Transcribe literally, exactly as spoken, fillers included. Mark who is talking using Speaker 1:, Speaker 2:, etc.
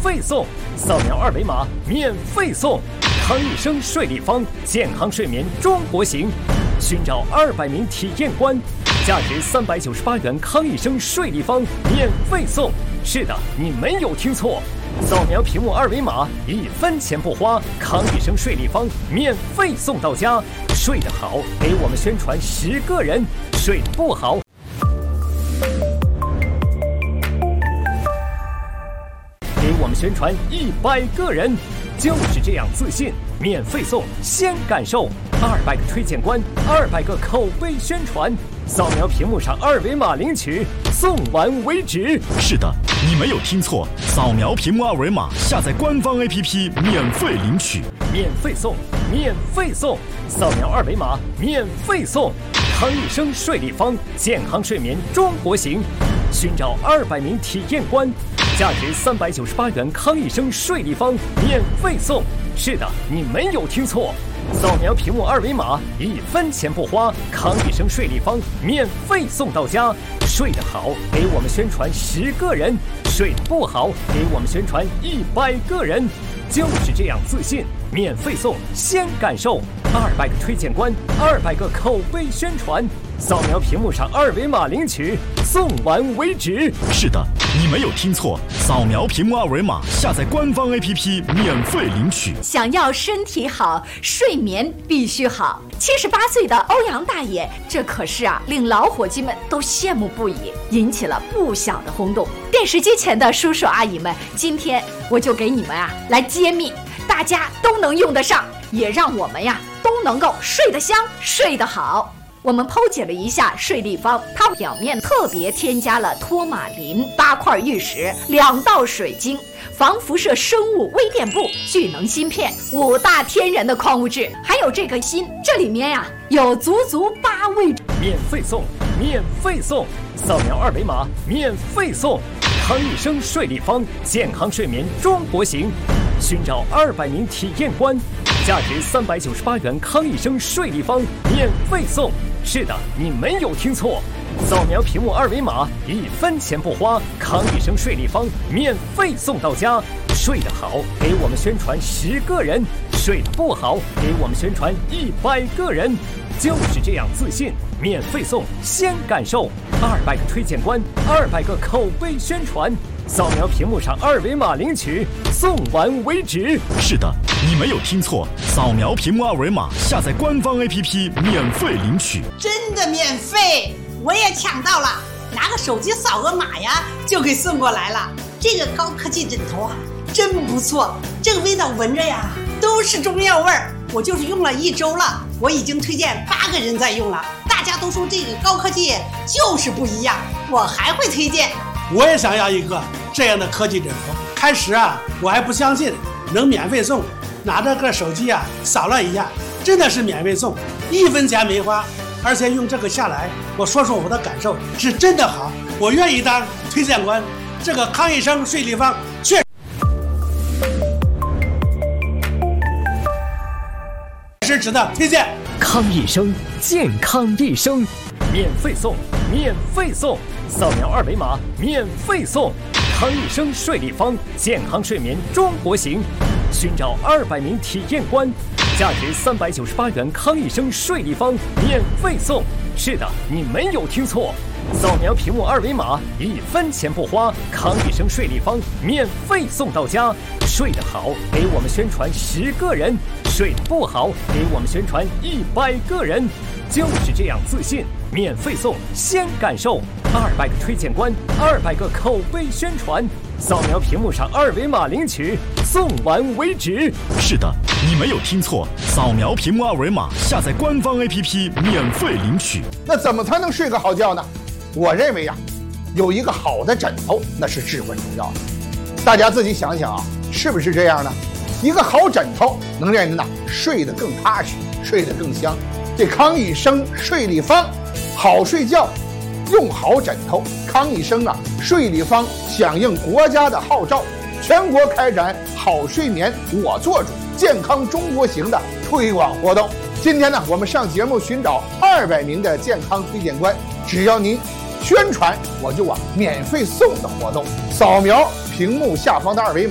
Speaker 1: 费送，扫描二维码免费送。康益生睡立方健康睡眠中国行，寻找二百名体验官，价值三百九十八元康益生睡立方免费送。是的，你没有听错，扫描屏幕二维码，一分钱不花，康益生睡立方免费送到家。睡得好，给我们宣传十个人；睡得不好，给我们宣传一百个人。就是这样自信，免费送，先感受。二百个推荐官，二百个口碑宣传，扫描屏幕上二维码领取，送完为止。
Speaker 2: 是的，你没有听错，扫描屏幕二维码，下载官方 A P P 免费领取。
Speaker 1: 免费送，免费送，扫描二维码免费送。康益生睡立方健康睡眠中国行，寻找二百名体验官，价值三百九十八元康益生睡立方免费送。是的，你没有听错，扫描屏幕二维码，一分钱不花，康益生睡立方免费送到家。睡得好，给我们宣传十个人；睡得不好，给我们宣传一百个人。就是这样自信，免费送，先感受。二百个推荐官，二百个口碑宣传，扫描屏幕上二维码领取，送完为止。
Speaker 2: 是的，你没有听错，扫描屏幕二维码，下载官方 A P P 免费领取。
Speaker 3: 想要身体好，睡眠必须好。七十八岁的欧阳大爷，这可是啊，令老伙计们都羡慕不已，引起了不小的轰动。电视机前的叔叔阿姨们，今天我就给你们啊来揭秘，大家都能用得上，也让我们呀都能够睡得香，睡得好。我们剖解了一下睡立方，它表面特别添加了托马林、八块玉石、两道水晶、防辐射生物微电布、聚能芯片五大天然的矿物质，还有这个锌，这里面呀有足足八味。
Speaker 1: 免费送，免费送，扫描二维码免费送。康益生睡立方健康睡眠中国行，寻找二百名体验官，价值三百九十八元康益生睡立方免费送。是的，你没有听错，扫描屏幕二维码，一分钱不花，康益生睡立方免费送到家。睡得好，给我们宣传十个人；睡得不好，给我们宣传一百个人。就是这样自信，免费送，先感受。二百个推荐官，二百个口碑宣传，扫描屏幕上二维码领取，送完为止。
Speaker 2: 是的，你没有听错，扫描屏幕二维码，下载官方 A P P 免费领取。
Speaker 4: 真的免费，我也抢到了，拿个手机扫个码呀，就给送过来了。这个高科技枕头啊，真不错，这个味道闻着呀，都是中药味儿。我就是用了一周了，我已经推荐八个人在用了，大家都说这个高科技就是不一样，我还会推荐。
Speaker 5: 我也想要一个这样的科技枕头。开始啊，我还不相信能免费送，拿着个手机啊扫了一下，真的是免费送，一分钱没花，而且用这个下来，我说说我的感受，是真的好，我愿意当推荐官。这个康益生睡立方确实值得推荐。
Speaker 1: 康益生健康一生，免费送，免费送，扫描二维码免费送。康益生睡立方健康睡眠中国行，寻找二百名体验官，价值三百九十八元康益生睡立方免费送。是的，你没有听错，扫描屏幕二维码，一分钱不花，康益生睡立方免费送到家。睡得好，给我们宣传十个人；睡得不好，给我们宣传一百个人。就是这样自信，免费送，先感受。二百个推荐官，二百个口碑宣传，扫描屏幕上二维码领取，送完为止。
Speaker 2: 是的，你没有听错，扫描屏幕二维码，下载官方 A P P 免费领取。
Speaker 6: 那怎么才能睡个好觉呢？我认为呀、啊，有一个好的枕头那是至关重要的。大家自己想想啊，是不是这样呢？一个好枕头能让人呐睡得更踏实，睡得更香。这康益生睡立方，好睡觉用好枕头。康益生啊睡立方响应国家的号召，全国开展好睡眠我做主、健康中国行的推广活动。今天呢，我们上节目寻找二百名的健康推荐官，只要您宣传，我就啊免费送的活动。扫描屏幕下方的二维码。